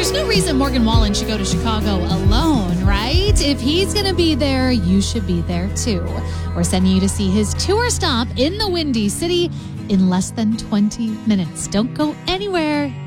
there's no reason Morgan Wallen should go to Chicago alone, right? If he's going to be there, you should be there too. We're sending you to see his tour stop in the Windy City in less than 20 minutes. Don't go anywhere.